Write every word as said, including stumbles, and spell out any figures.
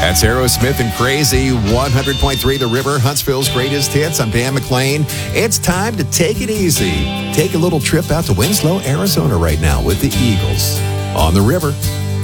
That's Aerosmith and Crazy, one hundred point three The River, Huntsville's greatest hits. I'm Dan McLean. It's time to take it easy. Take a little trip out to Winslow, Arizona right now with the Eagles on the river.